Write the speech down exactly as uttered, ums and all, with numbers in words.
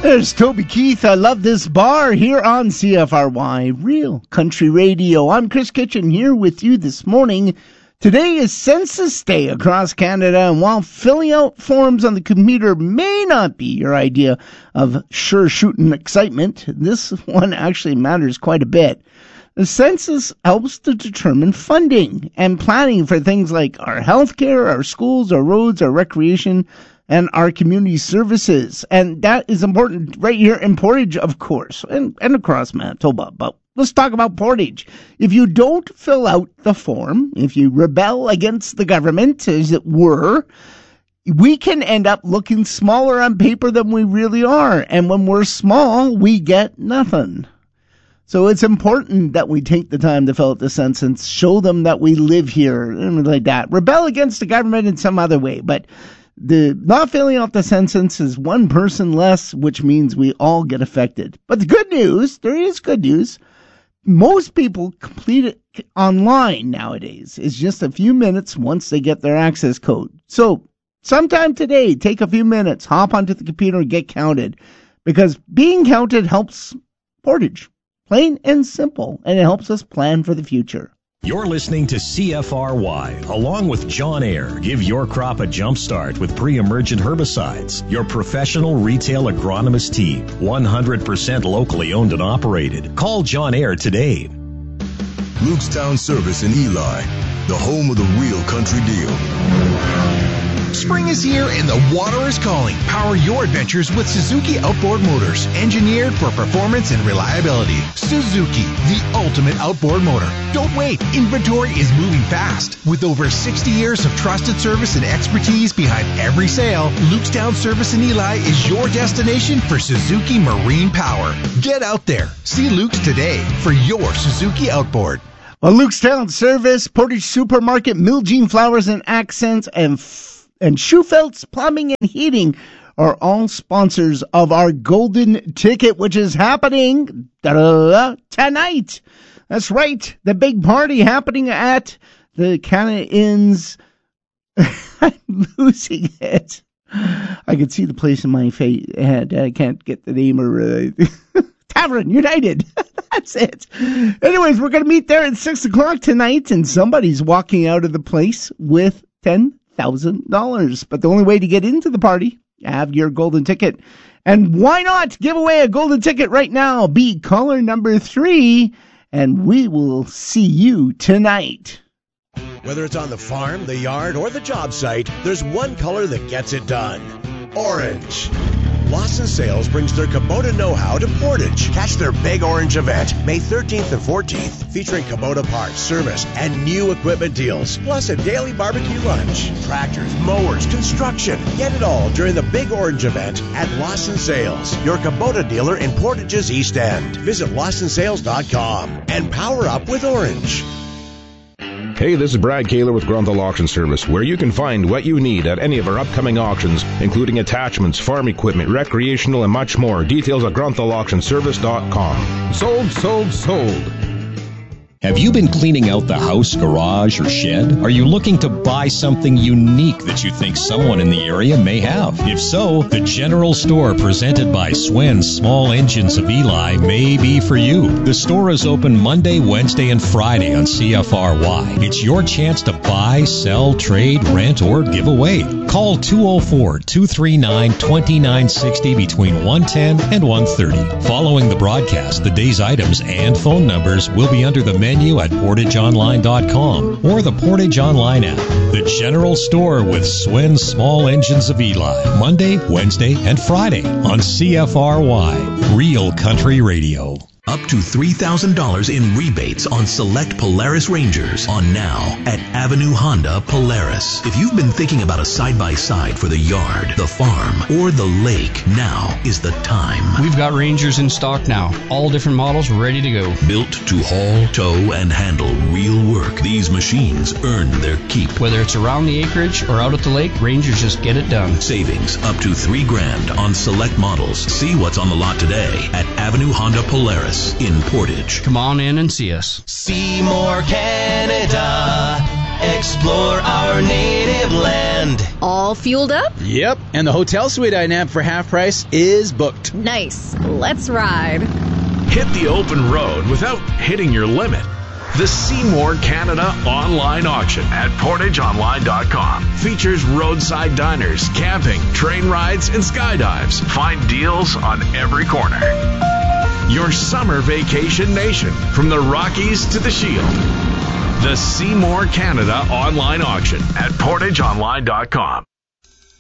There's Toby Keith. I love this bar here on C F R Y, Real Country Radio. I'm Chris Kitchen here with you this morning. Today is Census Day across Canada, and while filling out forms on the computer may not be your idea of sure shooting excitement, this one actually matters quite a bit. The census helps to determine funding and planning for things like our healthcare, our schools, our roads, our recreation, and our community services. And that is important right here in Portage, of course, and, and across Manitoba. But let's talk about Portage. If you don't fill out the form, if you rebel against the government, as it were, we can end up looking smaller on paper than we really are. And when we're small, we get nothing. So it's important that we take the time to fill out the census, show them that we live here, and like that. Rebel against the government in some other way, but the not filling out the census is one person less, which means we all get affected. But the good news, there is good news. Most people complete it online nowadays. It's just a few minutes once they get their access code. So sometime today, take a few minutes, hop onto the computer and get counted, because being counted helps Portage. Plain and simple, and it helps us plan for the future. You're listening to C F R Y, along with John Ayer. Give your crop a jump start with pre-emergent herbicides. Your professional retail agronomist team, one hundred percent locally owned and operated. Call John Ayer today. Lukestown Service in Eli, the home of the real country deal. Spring is here and the water is calling. Power your adventures with Suzuki Outboard Motors, engineered for performance and reliability. Suzuki, the ultimate outboard motor. Don't wait. Inventory is moving fast. With over sixty years of trusted service and expertise behind every sale, Lukestown Service in Eli is your destination for Suzuki Marine Power. Get out there. See Luke's today for your Suzuki Outboard. Well, Lukestown Service, Portage Supermarket, Miljean Flowers and Accents, and f- and Schufelt's Plumbing and Heating are all sponsors of our Golden Ticket, which is happening tonight. That's right. The big party happening at the Canada Inns. I'm losing it. I can see the place in my face head. I can't get the name or uh, Tavern United. That's it. Anyways, we're going to meet there at six o'clock tonight, and somebody's walking out of the place with ten thousand dollars. But the only way to get into the party, have your golden ticket. And why not give away a golden ticket right now? Be caller number three, and we will see you tonight. Whether it's on the farm, the yard, or the job site, there's one color that gets it done. Orange. Lawson Sales brings their Kubota know-how to Portage. Catch their Big Orange event May thirteenth and fourteenth, featuring Kubota parts, service, and new equipment deals, plus a daily barbecue lunch. Tractors, mowers, construction. Get it all during the Big Orange event at Lawson Sales, your Kubota dealer in Portage's East End. Visit lawson sales dot com and power up with Orange. Hey, this is Brad Kaler with Grunthal Auction Service, where you can find what you need at any of our upcoming auctions, including attachments, farm equipment, recreational, and much more. Details at grunthal auction service dot com. Sold, sold, sold. Have you been cleaning out the house, garage, or shed? Are you looking to buy something unique that you think someone in the area may have? If so, the General Store presented by Swen's Small Engines of Eli may be for you. The store is open Monday, Wednesday, and Friday on C F R Y. It's your chance to buy, sell, trade, rent, or give away. Call two oh four, two three nine, two nine six oh between one ten and one thirty. Following the broadcast, the day's items and phone numbers will be under the menu at portage online dot com or the Portage Online app. The General Store with Swen's Small Engines of Eli, Monday, Wednesday, and Friday on C F R Y, Real Country Radio. Up to three thousand dollars in rebates on select Polaris Rangers on now at Avenue Honda Polaris. If you've been thinking about a side-by-side for the yard, the farm, or the lake, now is the time. We've got Rangers in stock now. All different models ready to go. Built to haul, tow, and handle real work. These machines earn their keep. Whether it's around the acreage or out at the lake, Rangers just get it done. Savings up to three grand on select models. See what's on the lot today at Avenue Honda Polaris in Portage. Come on in and see us. Seymour, Canada. Explore our native land. All fueled up? Yep, and the hotel suite I nabbed for half price is booked. Nice. Let's ride. Hit the open road without hitting your limit. The Seymour Canada online auction at portage online dot com features roadside diners, camping, train rides, and skydives. Find deals on every corner. Your summer vacation nation, from the Rockies to the Shield. The Seymour Canada online auction at portage online dot com.